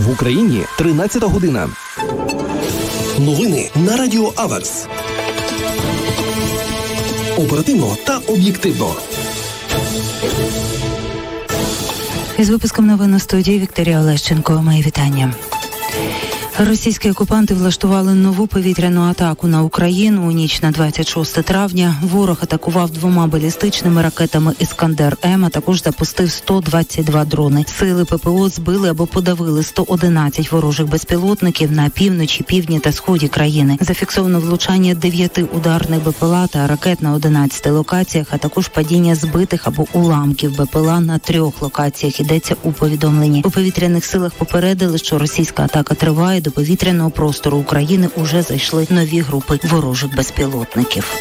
В Україні 13 година. Новини на Радіо Аверс. Оперативно та об'єктивно. Із випуском новин на студії Вікторія Олещенко. Мої вітання. Російські окупанти влаштували нову повітряну атаку на Україну. У ніч на 26 травня ворог атакував 2 балістичними ракетами «Іскандер-М», а також запустив 122 дрони. Сили ППО збили або подавили 111 ворожих безпілотників на півночі, півдні та сході країни. Зафіксовано влучання 9 ударних БПЛА та ракет на 11 локаціях, а також падіння збитих або уламків БПЛА на 3 локаціях, йдеться у повідомленні. У повітряних силах попередили, що російська атака триває. До повітряного простору України уже зайшли нові групи ворожих безпілотників.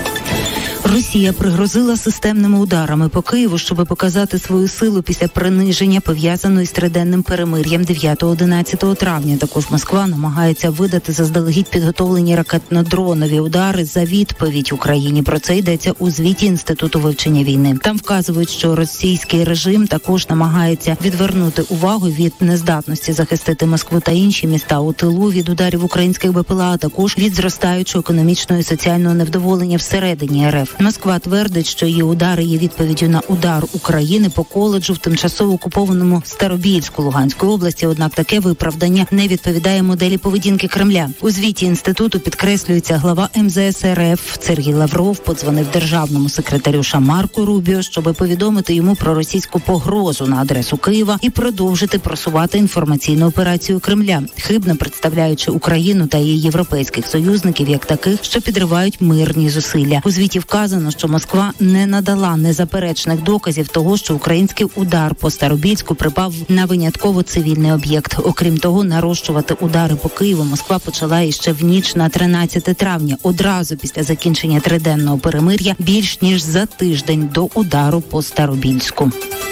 Росія пригрозила системними ударами по Києву, щоб показати свою силу після приниження, пов'язаної з триденним перемир'ям 9-11 травня. Також Москва намагається видати заздалегідь підготовлені ракетно-дронові удари за відповідь Україні. Про це йдеться у звіті Інституту вивчення війни. Там вказують, що російський режим також намагається відвернути увагу від нездатності захистити Москву та інші міста у тилу від ударів українських БПЛА, а також від зростаючого економічного і соціального невдоволення всередині РФ. Москва твердить, що її удари є відповіддю на удар України по коледжу в тимчасово окупованому Старобільську Луганської області, однак таке виправдання не відповідає моделі поведінки Кремля. У звіті інституту підкреслюється, глава МЗС РФ Сергій Лавров подзвонив державному секретарю США Марку Рубіо, щоб повідомити йому про російську погрозу на адресу Києва і продовжити просувати інформаційну операцію Кремля, хибно представляючи Україну та її європейських союзників як таких, що підривають мирні зусилля. У звіті вказано, що Москва не надала незаперечних доказів того, що український удар по Старобільську припав на винятково цивільний об'єкт. Окрім того, нарощувати удари по Києву Москва почала іще в ніч на 13 травня, одразу після закінчення триденного перемир'я, більш ніж за тиждень до удару по Старобільську.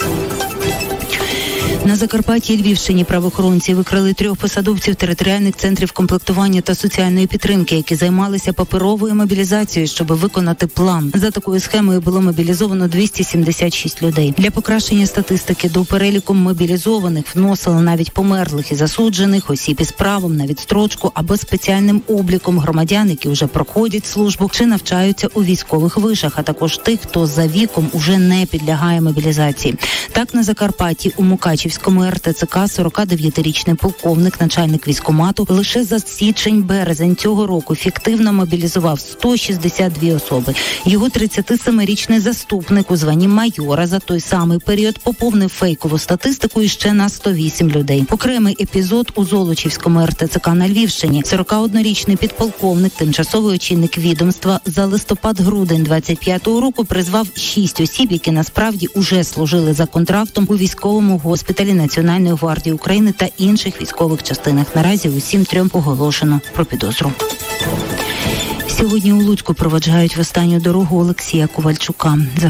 На Закарпатті і Львівщині правоохоронці викрили 3 посадовців територіальних центрів комплектування та соціальної підтримки, які займалися паперовою мобілізацією, щоб виконати план. За такою схемою було мобілізовано 276 людей. Для покращення статистики до переліку мобілізованих вносили навіть померлих і засуджених, осіб із правом на відстрочку або спеціальним обліком громадян, які вже проходять службу чи навчаються у військових вишах, а також тих, хто за віком уже не підлягає мобілізації. Так, на Закарпатті у Мукачівському РТЦК 49-річний полковник, начальник військкомату, лише за січень-березень цього року фіктивно мобілізував 162 особи. Його 37-річний заступник у званні майора за той самий період поповнив фейкову статистику іще на 108 людей. Окремий епізод у Золочівському РТЦК на Львівщині. 41-річний підполковник, тимчасовий очільник відомства, за листопад-грудень 25-го року призвав 6 осіб, які насправді уже служили за контрактом у військовому госпіталі Національної гвардії України та інших військових частинах. Наразі усім 3 оголошено про підозру. Сьогодні у Луцьку проваджають в останню дорогу Олексія Ковальчука.